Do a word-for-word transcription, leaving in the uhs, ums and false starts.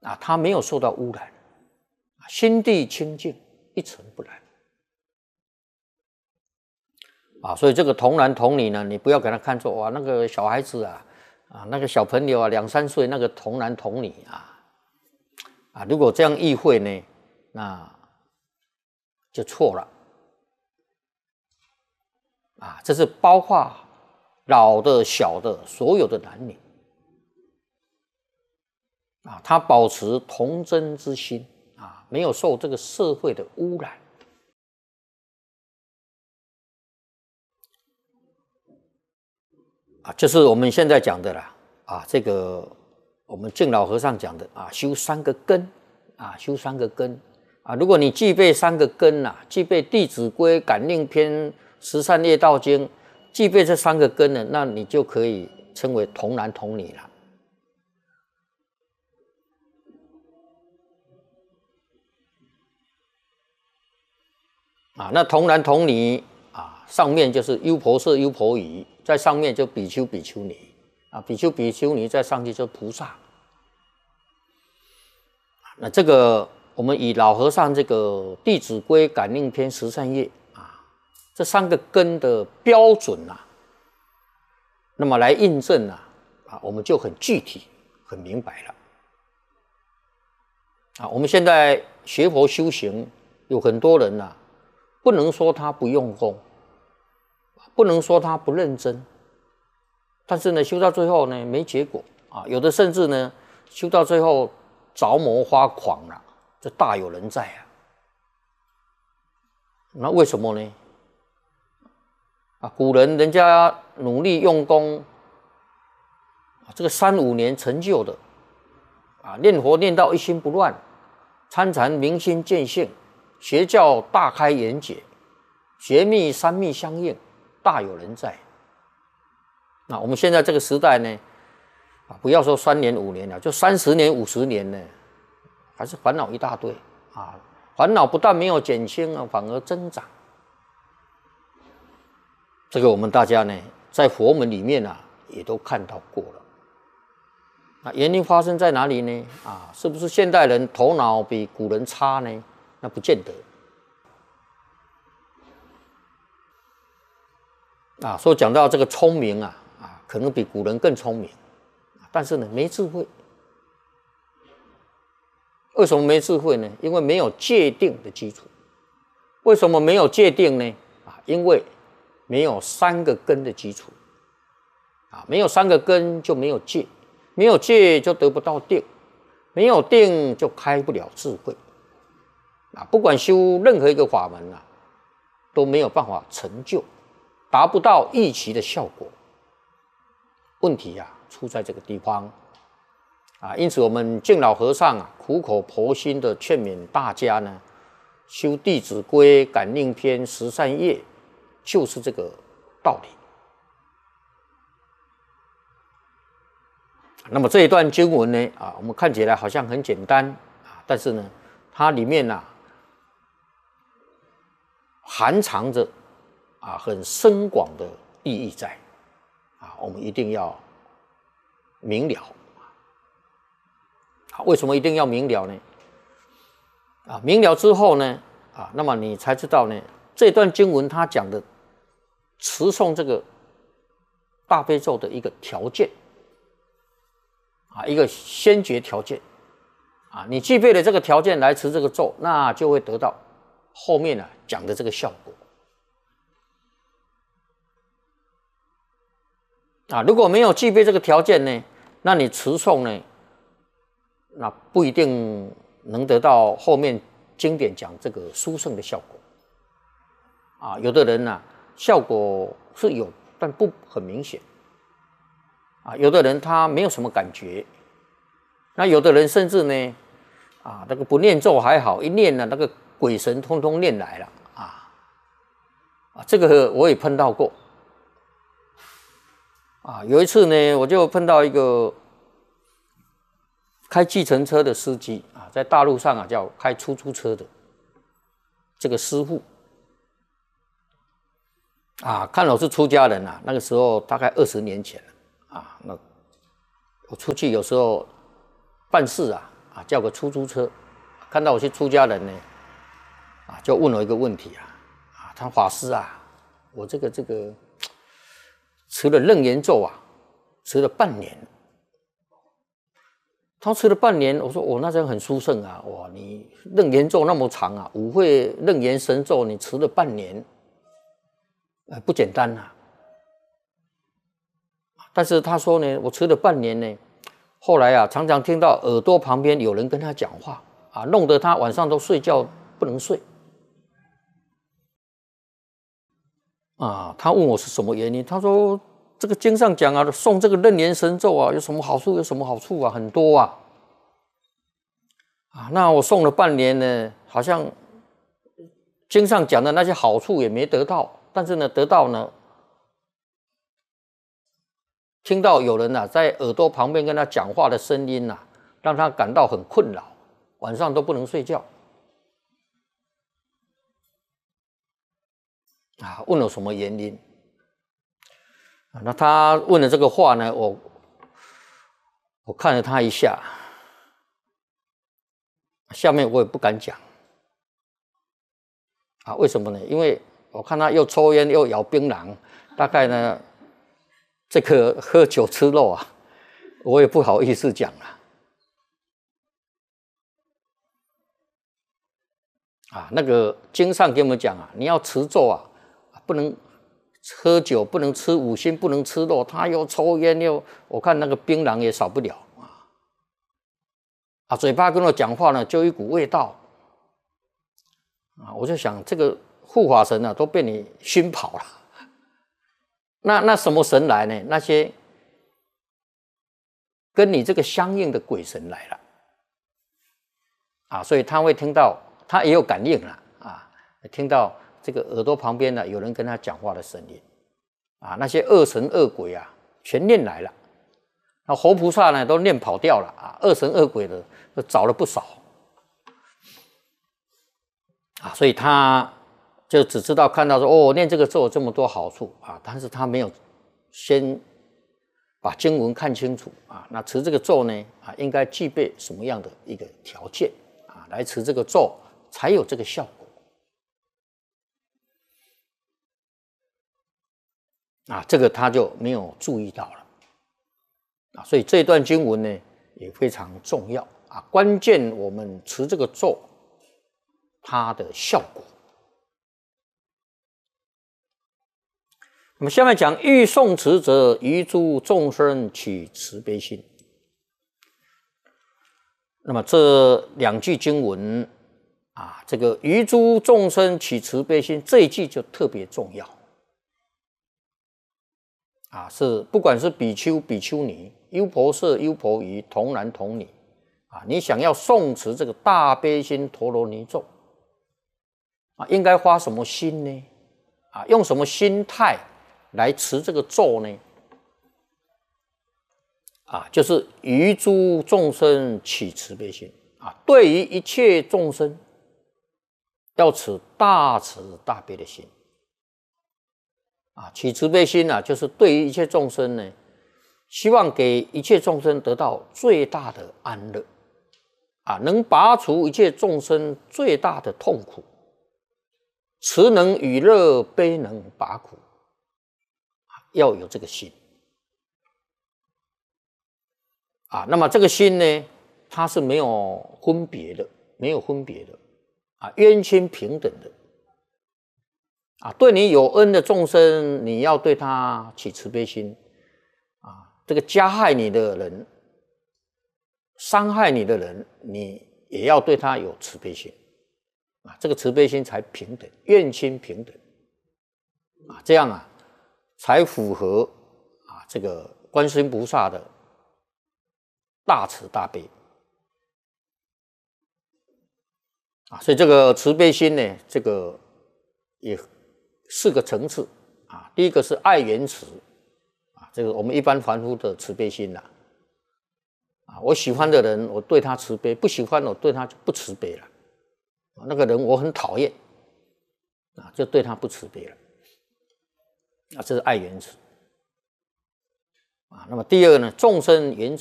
啊，它没有受到污染，心地清净，一尘不染。啊，所以这个童男童女呢，你不要给他看作哇，那个小孩子啊，啊，那个小朋友啊，两三岁那个童男童女啊，啊，如果这样意会呢，那就错了。啊，这是包括老的、小的，所有的男女。啊，他保持童真之心啊，没有受这个社会的污染。啊，就是我们现在讲的啦，啊，这个我们净老和尚讲的啊，修三个根，啊，修三个根，啊，如果你具备三个根啊，具备《弟子规》《感应篇》《十善业道经》，具备这三个根呢，那你就可以称为童男童女了。啊，那童男童女啊，上面就是优婆塞、优婆夷，在上面就比丘、比丘尼啊，比丘、比丘尼再上去就菩萨。那这个我们以老和尚这个《弟子规》《感应篇》《十善业》啊，这三个根的标准啊，那么来印证啊，啊，我们就很具体、很明白了。啊，我们现在学佛修行，有很多人呐、啊。不能说他不用功，不能说他不认真，但是呢，修到最后呢，没结果啊。有的甚至呢，修到最后着魔发狂了，这大有人在啊。那为什么呢？啊，古人人家努力用功，这个三五年成就的，啊，念佛念到一心不乱，参禅明心见性。邪教大开眼解，邪密三密相应，大有人在。那我们现在这个时代呢，啊，不要说三年五年了，就三十年、五十年呢，还是烦恼一大堆啊！烦恼不但没有减轻啊，反而增长。这个我们大家呢，在佛门里面啊，也都看到过了。那原因发生在哪里呢？啊，是不是现代人头脑比古人差呢？那不见得啊。所以讲到这个聪明啊，啊，可能比古人更聪明，但是呢，没智慧。为什么没智慧呢？因为没有戒定的基础。为什么没有戒定呢？啊，因为没有三个根的基础。啊，没有三个根就没有戒，没有戒就得不到定，没有定就开不了智慧。啊，不管修任何一个法门啊，都没有办法成就，达不到预期的效果。问题啊，出在这个地方啊。因此，我们净老和尚啊，苦口婆心的劝勉大家呢，修《弟子规》《感应篇》《十善业》，就是这个道理。那么这一段经文呢，啊，我们看起来好像很简单啊，但是呢，它里面啊。含藏着啊很深广的意义在啊，我们一定要明了。啊，为什么一定要明了呢？啊，明了之后呢，啊，那么你才知道呢，这段经文它讲的持诵这个大悲咒的一个条件啊，一个先决条件啊，你具备了这个条件来持这个咒，那就会得到后面呢、啊、讲的这个效果啊。如果没有具备这个条件呢，那你持诵呢，那不一定能得到后面经典讲这个殊胜的效果啊。有的人呢、啊，效果是有，但不很明显啊。有的人他没有什么感觉，那有的人甚至呢，啊，那个不念咒还好，一念呢，那个鬼神通通念来了啊！啊，这个我也碰到过啊。有一次呢，我就碰到一个开计程车的司机啊，在大陆上啊叫开出租车的这个师傅啊，看我是出家人啊，那个时候大概二十年前了啊。那我出去有时候办事啊， 啊，叫个出租车，看到我是出家人呢，啊，就问我一个问题啊，啊，他法师啊，我这个这个持了楞严咒啊，持了半年。他持了半年，我说我、哦、那真很殊胜啊！哇，你楞严咒那么长啊，五会楞严神咒你持了半年，呃，不简单呐、啊。但是他说呢，我持了半年呢，后来啊，常常听到耳朵旁边有人跟他讲话啊，弄得他晚上都睡觉不能睡。啊，他问我是什么原因，他说这个经上讲啊，诵这个楞严神咒啊，有什么好处？有什么好处啊？很多啊。啊，那我诵了半年呢，好像经上讲的那些好处也没得到，但是呢，得到呢，听到有人啊在耳朵旁边跟他讲话的声音啊，让他感到很困扰，晚上都不能睡觉。啊，问了什么原因？啊，那他问了这个话呢，我我看了他一下，下面我也不敢讲。啊，为什么呢？因为我看他又抽烟又咬槟榔，大概呢，这个喝酒吃肉啊，我也不好意思讲了。啊，那个经上给我们讲啊，你要持咒啊，不能喝酒，不能吃五辛，不能吃肉。他又抽烟又，我看那个槟榔也少不了啊。啊，嘴巴跟我讲话呢，就一股味道。啊，我就想这个护法神啊，都被你熏跑了。那那什么神来呢？那些跟你这个相应的鬼神来了。啊，所以他会听到。他也有感应了啊，听到这个耳朵旁边呢有人跟他讲话的声音啊，那些恶神恶鬼啊全念来了，那活菩萨呢都念跑掉了啊，恶神恶鬼的都找了不少啊，所以他就只知道看到说哦，念这个咒有这么多好处啊，但是他没有先把经文看清楚啊，那持这个咒呢啊，应该具备什么样的一个条件啊，来持这个咒才有这个效果啊，这个他就没有注意到了啊，所以这段经文呢也非常重要啊，关键我们持这个咒它的效果。那么下面讲欲诵持者，于诸众生起慈悲心。那么这两句经文啊，这个于诸众生起慈悲心这一句就特别重要啊，是不管是比丘、比丘尼、优婆塞、优婆夷、童男童女啊，你想要诵持这个大悲心陀罗尼咒啊，应该花什么心呢？啊，用什么心态来持这个咒呢？啊，就是于诸众生起慈悲心啊，对于一切众生要持大慈大悲的心啊，起慈悲心啊，就是对于一切众生呢，希望给一切众生得到最大的安乐啊，能拔除一切众生最大的痛苦，慈能与乐，悲能拔苦，要有这个心啊。那么这个心呢，它是没有分别的，没有分别的啊，冤亲平等的啊。对你有恩的众生，你要对他起慈悲心啊。这个加害你的人，伤害你的人，你也要对他有慈悲心啊。这个慈悲心才平等，冤亲平等啊，这样啊，才符合啊这个观世音菩萨的大慈大悲啊。所以这个慈悲心呢，这个也四个层次啊。第一个是爱缘慈啊，这个我们一般凡夫的慈悲心啦啊，我喜欢的人，我对他慈悲；不喜欢，我对他就不慈悲了。那个人我很讨厌啊，就对他不慈悲了啊，这是爱缘慈啊。那么第二呢，众生缘